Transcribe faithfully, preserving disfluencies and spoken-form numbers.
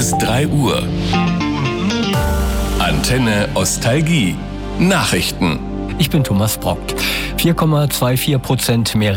bis drei Uhr. Antenne Ostalgie. Nachrichten. Ich bin Thomas Brockt. vier Komma vierundzwanzig Prozent mehr